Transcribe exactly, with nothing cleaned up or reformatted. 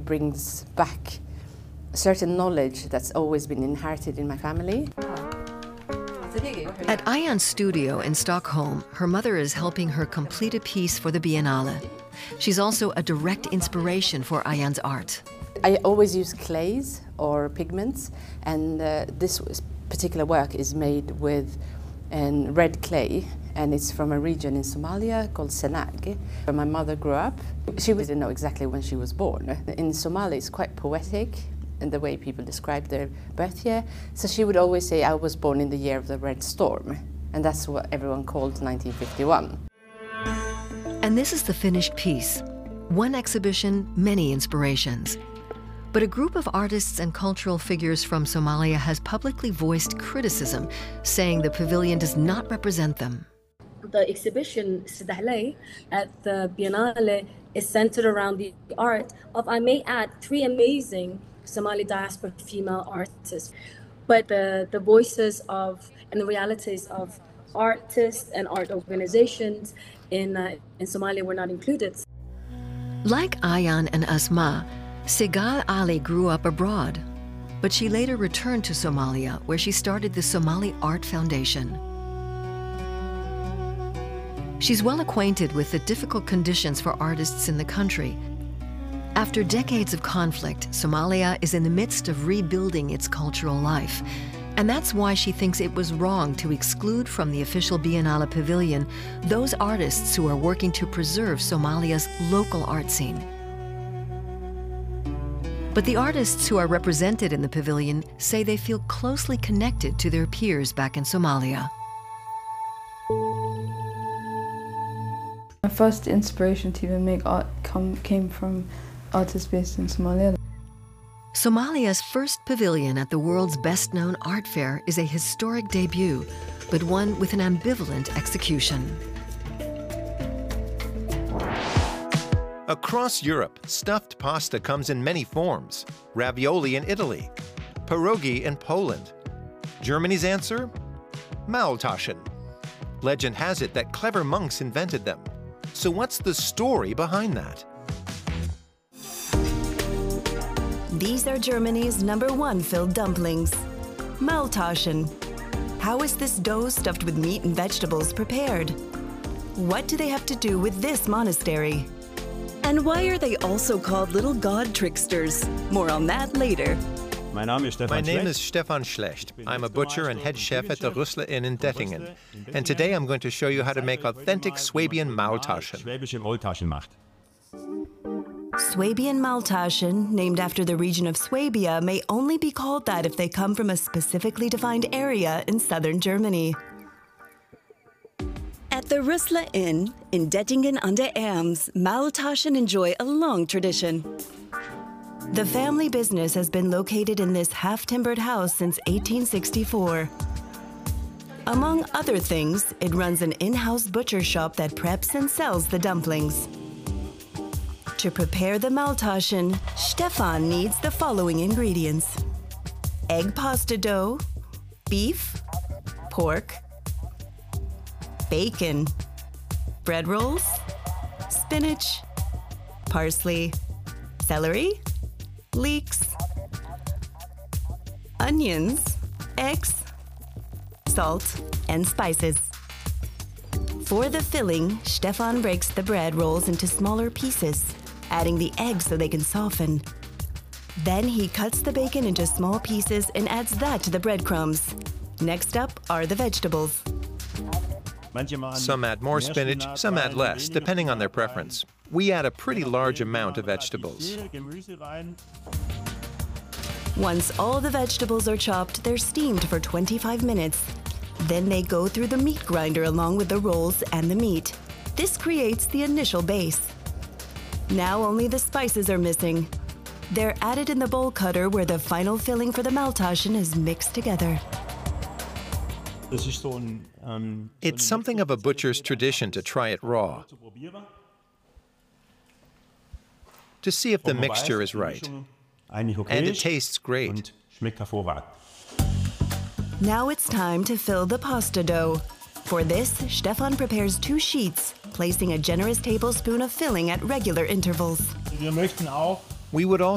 brings back certain knowledge that's always been inherited in my family. At Ayan's studio in Stockholm, her mother is helping her complete a piece for the Biennale. She's also a direct inspiration for Ayan's art. I always use clays or pigments, and uh, this particular work is made with um, red clay, and it's from a region in Somalia called Senag, where my mother grew up. She didn't know exactly when she was born. In Somalia, it's quite poetic in the way people describe their birth year. So she would always say, I was born in the year of the Red Storm. And that's what everyone called nineteen fifty-one. And this is the finished piece. One exhibition, many inspirations. But a group of artists and cultural figures from Somalia has publicly voiced criticism, saying the pavilion does not represent them. The exhibition Sidahlay at the Biennale is centered around the art of, I may add, three amazing Somali diaspora female artists. But the, the voices of and the realities of artists and art organizations in, uh, in Somalia were not included. Like Ayan and Asma, Sigal Ali grew up abroad, but she later returned to Somalia, where she started the Somali Art Foundation. She's well acquainted with the difficult conditions for artists in the country. After decades of conflict, Somalia is in the midst of rebuilding its cultural life. And that's why she thinks it was wrong to exclude from the official Biennale Pavilion those artists who are working to preserve Somalia's local art scene. But the artists who are represented in the pavilion say they feel closely connected to their peers back in Somalia. My first inspiration to even make art come, came from artists based in Somalia. Somalia's first pavilion at the world's best-known art fair is a historic debut, but one with an ambivalent execution. Across Europe, stuffed pasta comes in many forms. Ravioli in Italy, pierogi in Poland. Germany's answer? Maultaschen. Legend has it that clever monks invented them. So what's the story behind that? These are Germany's number one filled dumplings, Maultaschen. How is this dough stuffed with meat and vegetables prepared? What do they have to do with this monastery? And why are they also called little god tricksters? More on that later. My name is Stefan Schlecht. I'm a butcher and head chef at the Rüssler Inn in Dettingen. And today I'm going to show you how to make authentic Swabian Maultaschen. Swabian Maultaschen, named after the region of Swabia, may only be called that if they come from a specifically defined area in southern Germany. At the Rüssler Inn in Dettingen an der Erms, Maultaschen enjoy a long tradition. The family business has been located in this half-timbered house since eighteen sixty-four. Among other things, it runs an in-house butcher shop that preps and sells the dumplings. To prepare the Maultaschen, Stefan needs the following ingredients: egg pasta dough, beef, pork, bacon, bread rolls, spinach, parsley, celery, leeks, onions, eggs, salt, and spices. For the filling, Stefan breaks the bread rolls into smaller pieces, adding the eggs so they can soften. Then he cuts the bacon into small pieces and adds that to the breadcrumbs. Next up are the vegetables. Some add more spinach, some add less, depending on their preference. We add a pretty large amount of vegetables. Once all the vegetables are chopped, they're steamed for twenty-five minutes. Then they go through the meat grinder along with the rolls and the meat. This creates the initial base. Now only the spices are missing. They're added in the bowl cutter where the final filling for the Maultaschen is mixed together. It's something of a butcher's tradition to try it raw, to see if the mixture is right. And it tastes great. Now it's time to fill the pasta dough. For this, Stefan prepares two sheets, placing a generous tablespoon of filling at regular intervals. We would also